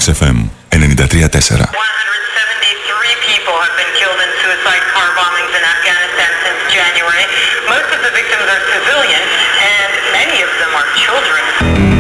Max FM 93.4. People have been killed in suicide car bombings in Afghanistan since January. Most of the victims are civilian, and many of them are children.